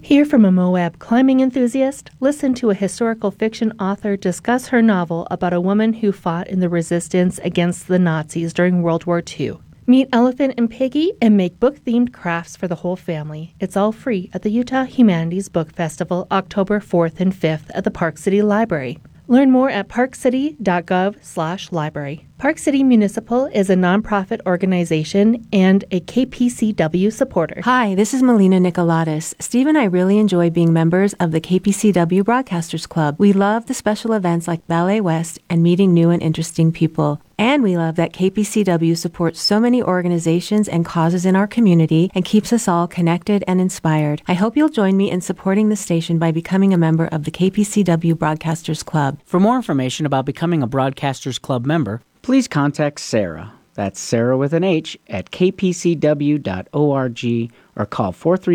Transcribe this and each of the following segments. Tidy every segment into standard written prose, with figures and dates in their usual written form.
Hear from a Moab climbing enthusiast, listen to a historical fiction author discuss her novel about a woman who fought in the resistance against the Nazis during World War II. Meet Elephant and Piggy and make book-themed crafts for the whole family. It's all free at the Utah Humanities Book Festival, October 4th and 5th at the Park City Library. Learn more at parkcity.gov/library. Park City Municipal is a nonprofit organization and a KPCW supporter. Hi, this is Melina Nicolatis. Steve and I really enjoy being members of the KPCW Broadcasters Club. We love the special events like Ballet West and meeting new and interesting people. And we love that KPCW supports so many organizations and causes in our community and keeps us all connected and inspired. I hope you'll join me in supporting the station by becoming a member of the KPCW Broadcasters Club. For more information about becoming a Broadcasters Club member, please contact Sarah. That's Sarah with an H at kpcw.org or call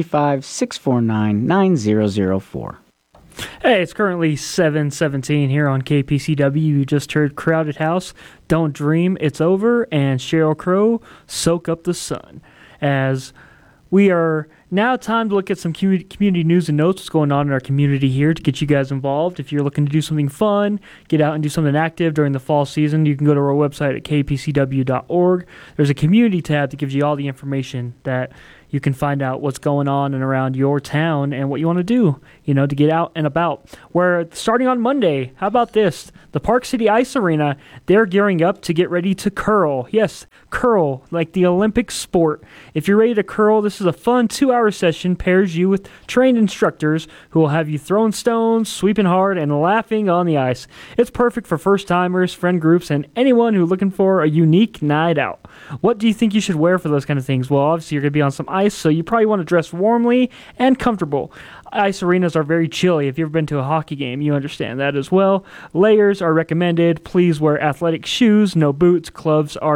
435-649-9004. Hey, it's currently 7:17 here on KPCW. You just heard Crowded House, Don't Dream It's Over, and Sheryl Crow, Soak Up the Sun. As we are now time to look at some community news and notes, what's going on in our community here to get you guys involved. If you're looking to do something fun, get out and do something active during the fall season, you can go to our website at kpcw.org. There's a community tab that gives you all the information that you can find out what's going on and around your town and what you want to do, to get out and about. We're starting on Monday. How about this? The Park City Ice Arena, they're gearing up to get ready to curl. Yes, curl, like the Olympic sport. If you're ready to curl, this is a fun 2-hour session, pairs you with trained instructors who will have you throwing stones, sweeping hard, and laughing on the ice. It's perfect for first-timers, friend groups, and anyone who's looking for a unique night out. What do you think you should wear for those kind of things? Well, obviously, you're going to be on some ice, so you probably want to dress warmly and comfortable. Ice arenas are very chilly. If you've ever been to a hockey game, you understand that as well. Layers are recommended. Please wear athletic shoes, no boots. Gloves are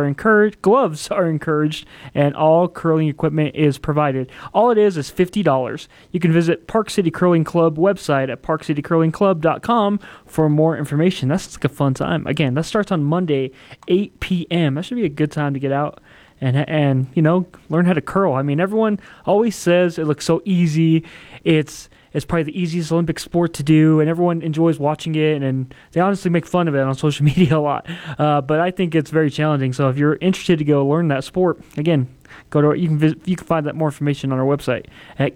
encouraged, and all curling equipment is provided. All it is $50. You can visit Park City Curling Club website at parkcitycurlingclub.com for more information. That's like a fun time. Again, that starts on Monday, 8 p.m. That should be a good time to get out and learn how to curl. I mean, everyone always says it looks so easy. It's probably the easiest Olympic sport to do, and everyone enjoys watching it, and they honestly make fun of it on social media a lot. But I think it's very challenging. So if you're interested to go learn that sport, again, go to you can find that more information on our website at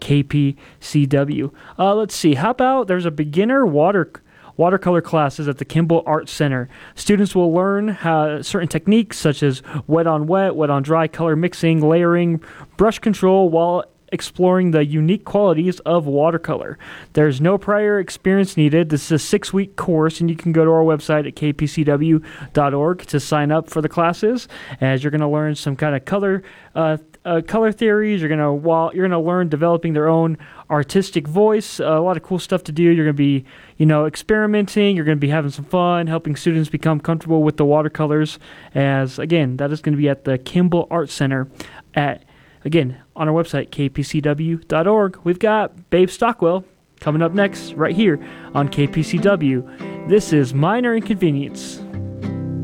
KPCW. Let's see. How about there's a beginner watercolor classes at the Kimball Art Center. Students will learn how certain techniques such as wet on wet, wet on dry, color mixing, layering, brush control while exploring the unique qualities of watercolor. There's no prior experience needed. This is a 6-week course, and you can go to our website at kpcw.org to sign up for the classes, as you're going to learn some kind of color theories. You're going to learn developing their own artistic voice. A lot of cool stuff to do. You're going to be, experimenting. You're going to be having some fun, helping students become comfortable with the watercolors. As again, that is going to be at the Kimball Art Center on our website, kpcw.org. We've got Babe Stockwell coming up next right here on KPCW. This is Minor Inconvenience.